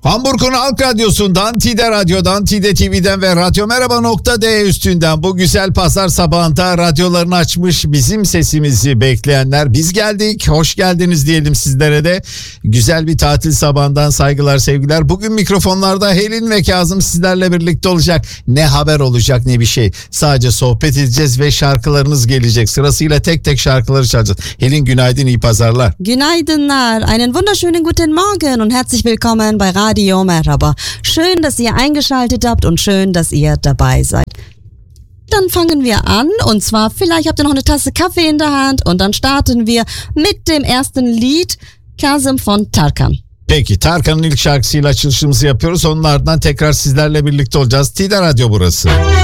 Hamburg'un Halk Radyosu'ndan, Tide Radyo'dan, Tide TV'den ve Radyomerhaba.de üstünden bu güzel pazar sabahında radyolarını açmış bizim sesimizi bekleyenler, biz geldik, hoş geldiniz diyelim sizlere de. Güzel bir tatil sabahından saygılar, sevgiler. Bugün mikrofonlarda Helin ve Kazım sizlerle birlikte olacak. Ne haber olacak ne bir şey. Sadece sohbet edeceğiz ve şarkılarınız gelecek. Sırasıyla tek tek şarkıları çalacağız. Helin günaydın, iyi pazarlar. Günaydınlar, einen wunderschönen guten Morgen und herzlich willkommen bei Radio Merhaba. Schön, dass ihr eingeschaltet habt und schön, dass ihr dabei seid. Dann fangen wir an und zwar vielleicht habt ihr noch eine Tasse Kaffee in der Hand und dann starten wir mit dem ersten Lied, Kazım von Tarkan. Peki, Tarkan'ın ilk şarkısıyla açılışımızı yapıyoruz. Onun ardından tekrar sizlerle birlikte olacağız. Tide Radyo burası.